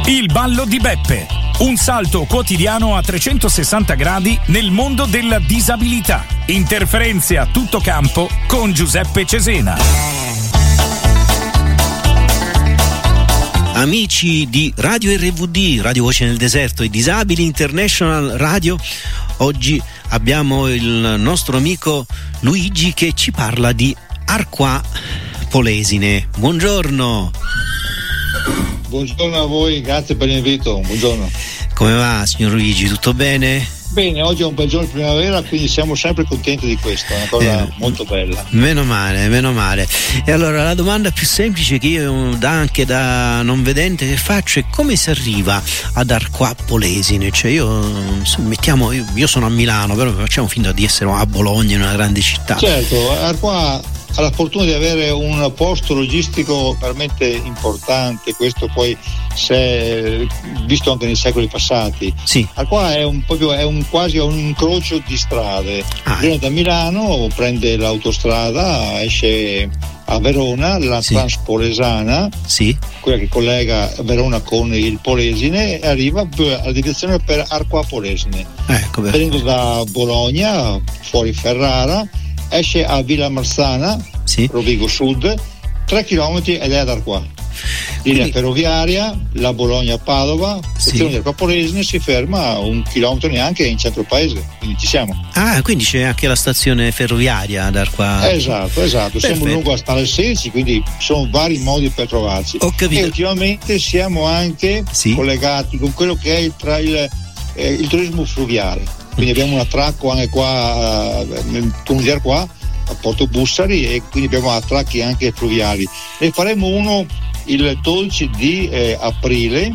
Il ballo di Beppe, un salto quotidiano a 360 gradi nel mondo della disabilità. Interferenze a tutto campo con Giuseppe Cesena. Amici di Radio RVD, Radio Voce nel Deserto e Disabili International Radio, oggi abbiamo il nostro amico Luigi che ci parla di Arquà Polesine. Buongiorno. Buongiorno a voi, grazie per l'invito, buongiorno. Come va, signor Luigi, tutto bene? Bene, oggi è un bel giorno di primavera, quindi siamo sempre contenti di questo, è una cosa molto bella. Meno male. E allora la domanda più semplice che io anche da non vedente che faccio è: come si arriva ad Arquà Polesine? Cioè io sono a Milano, però facciamo finta di essere a Bologna, in una grande città. Certo, Arquà ha la fortuna di avere un posto logistico veramente importante, questo poi si è visto anche nei secoli passati. Sì. Arquà è quasi un incrocio di strade. Viene da Milano, prende l'autostrada, esce a Verona, la Transpolesana, quella che collega Verona con il Polesine, e arriva alla direzione per Arquà Polesine. Venendo da Bologna, fuori Ferrara, esce a Villa Marzana, Rovigo Sud, 3 chilometri ed è ad Arquà. Linea ferroviaria, la Bologna-Padova, stazione di Arquà Polesine, si ferma 1 chilometro neanche in centro paese, quindi ci siamo. Quindi c'è anche la stazione ferroviaria ad Arquà. Esatto. Siamo lungo a Stanley 16, quindi sono vari modi per trovarci. Ho capito. E ultimamente siamo anche collegati con quello che è il turismo fluviale. Quindi abbiamo un attracco anche qua nel tunnel di Arquà, a Porto Bussari, e quindi abbiamo attracchi anche fluviali. Ne faremo uno il 12 di aprile.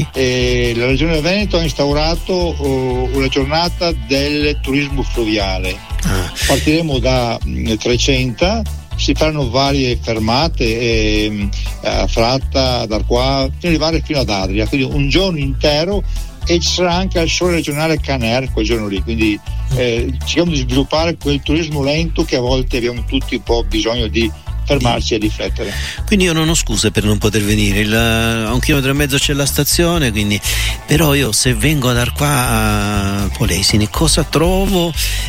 La Regione Veneto ha instaurato una giornata del turismo fluviale. Partiremo da Trecenta, si faranno varie fermate a Fratta, ad Arquà, fino ad arrivare fino ad Adria, quindi un giorno intero. E ci sarà anche il sole regionale Caner quel giorno lì, quindi cerchiamo di sviluppare quel turismo lento che a volte abbiamo tutti un po' bisogno di fermarci e riflettere. Quindi io non ho scuse per non poter venire, a 1,5 chilometri c'è la stazione, quindi però io se vengo ad Arquà a Polesine cosa trovo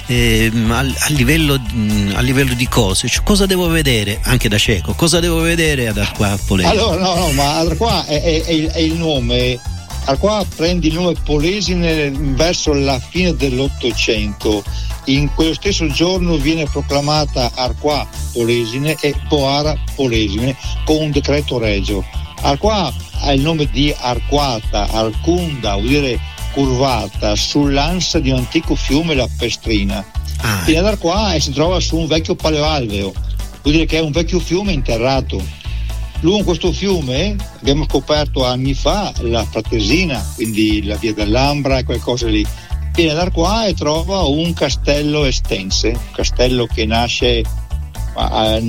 a livello di cose, cioè, cosa devo vedere anche da cieco, cosa devo vedere ad Arquà Polesine? Allora ma ad Arquà è il nome. Arquà prende il nome Polesine verso la fine dell'800. In quello stesso giorno viene proclamata Arquà Polesine e Boara Polesine con un decreto regio. Arquà ha il nome di Arquata, Arcunda, vuol dire curvata, sull'ansa di un antico fiume, la Pestrina. Viene ad Arquà e si trova su un vecchio paleoalveo, vuol dire che è un vecchio fiume interrato. Lungo questo fiume abbiamo scoperto anni fa la Fratesina, quindi la via dell'Ambra e qualcosa lì. Viene ad Arquà e trova un castello estense, un castello che nasce al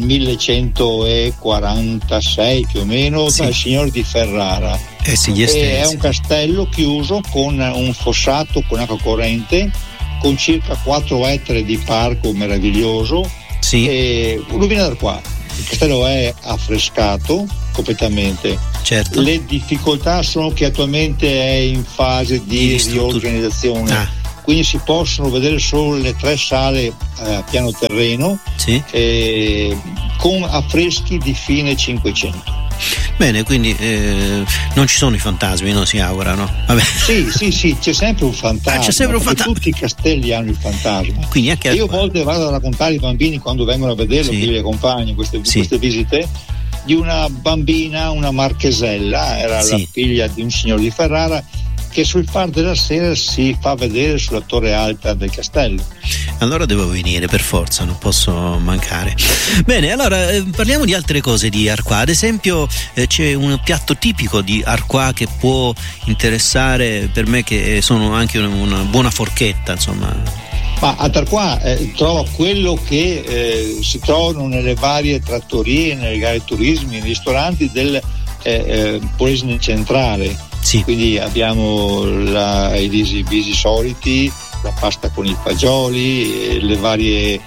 1146 più o meno dal signor di Ferrara. È un castello chiuso con un fossato con acqua corrente, con circa 4 ettari di parco meraviglioso. E lui viene ad Arquà. Il castello è affrescato completamente. Certo. Le difficoltà sono che attualmente è in fase di riorganizzazione, quindi si possono vedere solo le 3 sale a piano terreno, con affreschi di fine 500. Bene, quindi non ci sono i fantasmi, non si augurano. Vabbè. Sì, c'è sempre un fantasma. Tutti i castelli hanno il fantasma. Quindi anche io a volte vado a raccontare ai bambini quando vengono a vederlo, che li accompagno queste visite, di una bambina, una marchesella, era la figlia di un signore di Ferrara, che sul far della sera si fa vedere sulla torre alta del castello. Allora devo venire per forza, non posso mancare. Bene, allora parliamo di altre cose di Arquà. Ad esempio c'è un piatto tipico di Arquà che può interessare per me, che sono anche una buona forchetta, insomma. Ma ad Arquà trova quello che si trovano nelle varie trattorie, nelle gare turismi, nei ristoranti del Polesine centrale. Quindi abbiamo i visi soliti, la pasta con i fagioli, le varie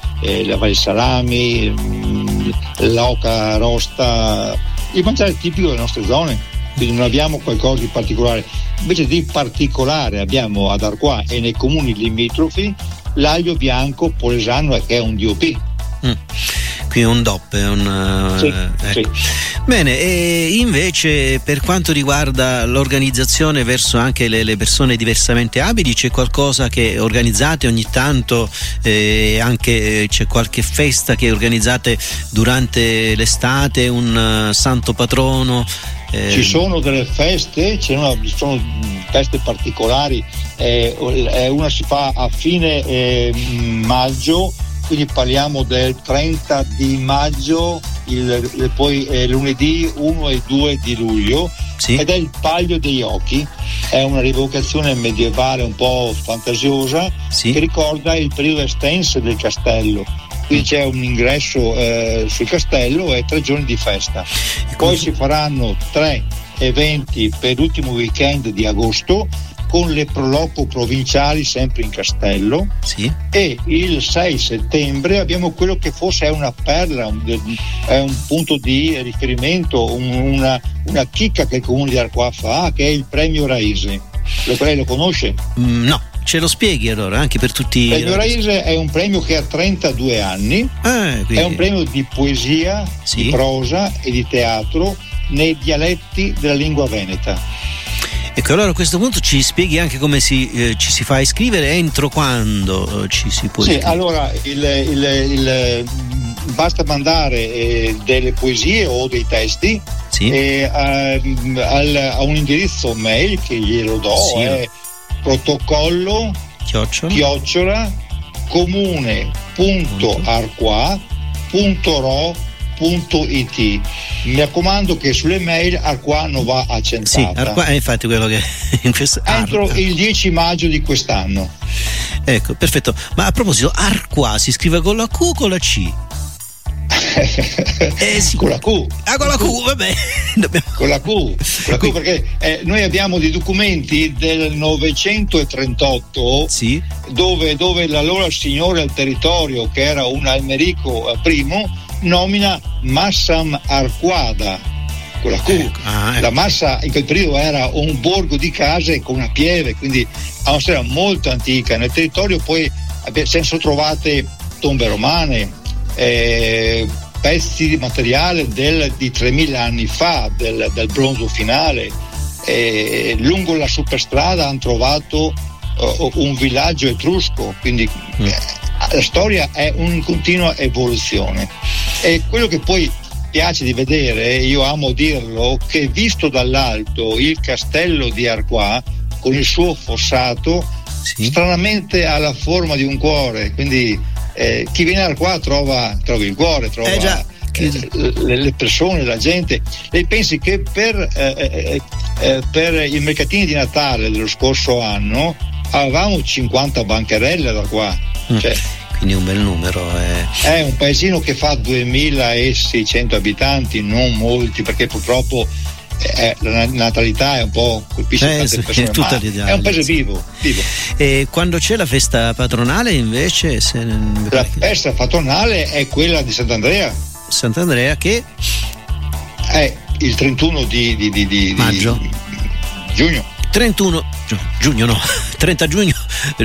salami, l'oca rosta, il mangiare tipico delle nostre zone. quindi non abbiamo qualcosa di particolare. Invece di particolare abbiamo ad Arquà e nei comuni limitrofi l'aglio bianco polesano, che è un DOP. Qui è un DOP, è un ecco. Sì. Bene, e invece per quanto riguarda l'organizzazione verso anche le persone diversamente abili, c'è qualcosa che organizzate ogni tanto, anche c'è qualche festa che organizzate durante l'estate, un santo patrono? Ci sono delle feste, sono feste particolari, una si fa a fine maggio, quindi parliamo del 30 di maggio, poi lunedì 1 e 2 di luglio, sì. Ed è il Palio degli Occhi, è una rievocazione medievale un po' fantasiosa, sì. Che ricorda il periodo estenso del castello. Quindi c'è un ingresso sul castello e 3 giorni di festa. Poi si faranno 3 eventi per l'ultimo weekend di agosto, con le proloco provinciali sempre in castello, sì. E il 6 settembre abbiamo quello che forse è una perla, è un punto di riferimento, una chicca che il comune di Arquà fa, che è il premio Raise. Lei lo conosce? No, ce lo spieghi allora, anche per tutti. Il premio Raise è un premio che ha 32 anni, quindi... è un premio di poesia, sì. Di prosa e di teatro nei dialetti della lingua veneta. Ecco, allora a questo punto ci spieghi anche come ci si fa a iscrivere, entro quando ci si può iscrivere? Sì, allora basta mandare delle poesie o dei testi, sì. A un indirizzo mail che glielo do, sì. È protocollo comune.arquà.ro.it. Mi raccomando che sulle mail Arquà non va accentata. Sì, Arquà è infatti quello che in questo entro il 10 maggio di quest'anno. Ecco, perfetto. Ma a proposito, Arquà si scrive con la Q o con la C? Sì. Con la Q. Con la Q, vabbè. Con la Q perché noi abbiamo dei documenti del 938, sì. dove l'allora signore al territorio, che era un Almerico I, nomina Massam Arquada con la Q. Ecco. La Massa in quel periodo era un borgo di case con una pieve, quindi ha una storia molto antica. Nel territorio poi si sono trovate tombe romane, pezzi di materiale di 3000 anni fa, del bronzo finale. Lungo la superstrada hanno trovato un villaggio etrusco, quindi la storia è in continua evoluzione. E quello che poi piace di vedere, io amo dirlo, che visto dall'alto il castello di Arquà con il suo fossato, sì. Stranamente ha la forma di un cuore, quindi chi viene a Arquà trova il cuore, trova le persone, la gente. Lei pensi che per i mercatini di Natale dello scorso anno avevamo 50 bancarelle da qua, cioè, quindi un bel numero. È un paesino che fa 2600 abitanti, non molti, perché purtroppo la natalità è un po' colpisce tante persone, ma è un paese vivo. E quando c'è la festa patronale invece? La festa patronale è quella di Sant'Andrea che è il 31 di maggio, giugno. 30 giugno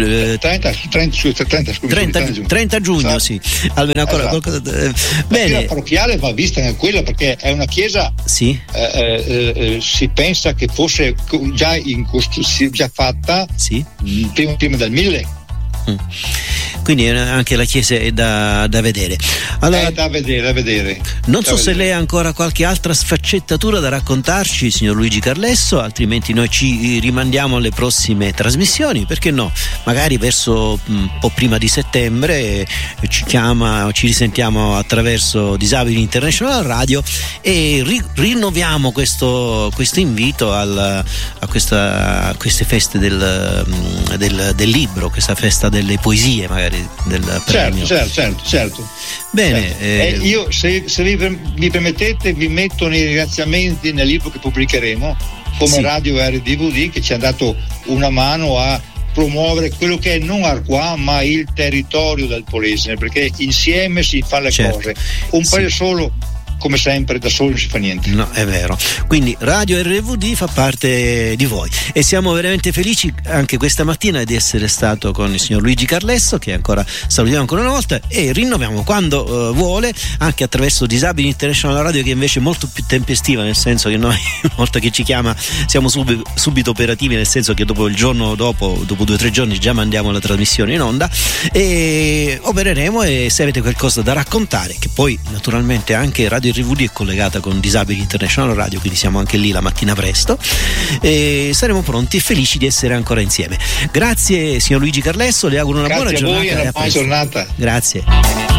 30 giugno, sì, almeno ancora qualcosa. Bene. La chiesa parrocchiale va vista anche quella, perché è una chiesa, sì. Si pensa che fosse già fatta, sì. prima del 1000. Quindi anche la chiesa è da vedere. Allora, è da vedere. Non so se lei ha ancora qualche altra sfaccettatura da raccontarci, signor Luigi Carlesso, altrimenti noi ci rimandiamo alle prossime trasmissioni, perché no? Magari verso un po' prima di settembre ci risentiamo attraverso Disabili International Radio e rinnoviamo questo invito a queste feste del libro, questa festa delle poesie, magari del premio. Certo. Bene, io se mi permettete vi metto nei ringraziamenti nel libro che pubblicheremo come sì. Radio RDVD, che ci ha dato una mano a promuovere quello che è non Arquà ma il territorio del Polesine, perché insieme si fanno le cose. Un paese solo come sempre da solo non si fa niente. No, è vero. Quindi Radio RVD fa parte di voi e siamo veramente felici anche questa mattina di essere stato con il signor Luigi Carlesso, che ancora salutiamo ancora una volta, e rinnoviamo quando vuole anche attraverso Disabili International Radio, che invece è molto più tempestiva, nel senso che noi una volta che ci chiama siamo subito operativi, nel senso che dopo il giorno dopo 2 o 3 giorni già mandiamo la trasmissione in onda e opereremo. E se avete qualcosa da raccontare, che poi naturalmente anche Radio RVD è collegata con Disabili International Radio, quindi siamo anche lì la mattina presto e saremo pronti e felici di essere ancora insieme. Grazie signor Luigi Carlesso, le auguro una buona giornata. Grazie a voi e una buona giornata. Grazie.